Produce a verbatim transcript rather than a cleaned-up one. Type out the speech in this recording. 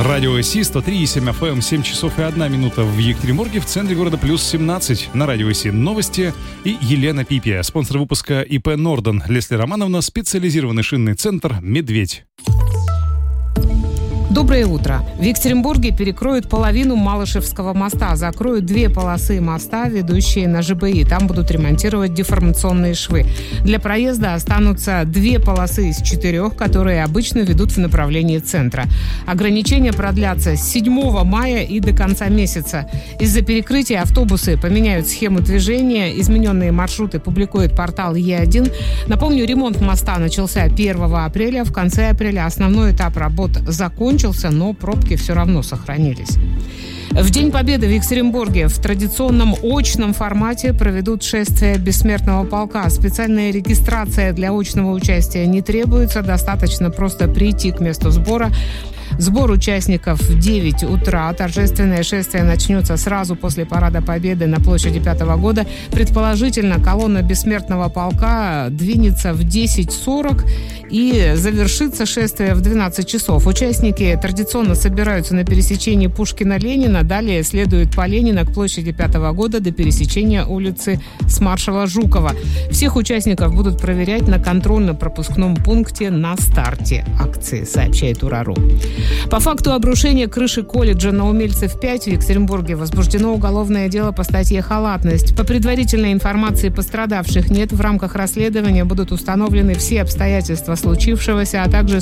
Радио ИСИ сто три и семь эф эм, семь часов и одна минута в Екатеринбурге, в центре города плюс семнадцать. На Радио ИСИ новости и Елена Пипия. Спонсор выпуска ИП Норден. Лесли Романовна, специализированный шинный центр «Медведь». Доброе утро. В Екатеринбурге перекроют половину Малышевского моста. Закроют две полосы моста, ведущие на ЖБИ. Там будут ремонтировать деформационные швы. Для проезда останутся две полосы из четырех, которые обычно ведут в направлении центра. Ограничения продлятся с седьмого мая и до конца месяца. Из-за перекрытия автобусы поменяют схему движения. Измененные маршруты публикует портал Е один. Напомню, ремонт моста начался первого апреля. В конце апреля основной этап работ закончился, но пробки все равно сохранились. В День Победы в Екатеринбурге в традиционном очном формате проведут шествие Бессмертного полка. Специальная регистрация для очного участия не требуется, достаточно просто прийти к месту сбора. Сбор участников в девять утра. Торжественное шествие начнется сразу после Парада Победы на площади пятого года. Предположительно, колонна Бессмертного полка двинется в десять сорок и завершится шествие в двенадцать часов. Участники традиционно собираются на пересечении Пушкина-Ленина. Далее следуют по Ленина к площади пятого года до пересечения улицы с маршала Жукова. Всех участников будут проверять на контрольно-пропускном пункте на старте акции, сообщает УРАРУ. По факту обрушения крыши колледжа на Умельцев пять в Екатеринбурге возбуждено уголовное дело по статье «Халатность». По предварительной информации пострадавших нет. В рамках расследования будут установлены все обстоятельства случившегося, а также